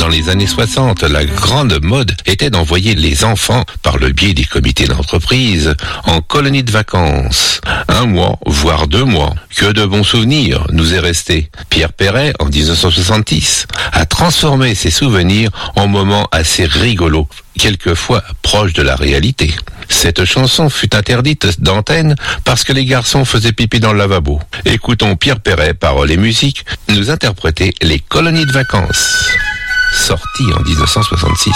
Dans les années 60, la grande mode était d'envoyer les enfants, par le biais des comités d'entreprise, en colonie de vacances. 1 mois, voire 2 mois. Que de bons souvenirs nous est resté. Pierre Perret, en 1966, a transformé ses souvenirs en moments assez rigolos, quelquefois proches de la réalité. Cette chanson fut interdite d'antenne parce que les garçons faisaient pipi dans le lavabo. Écoutons Pierre Perret, paroles et musique, nous interpréter Les colonies de vacances, sorti en 1966.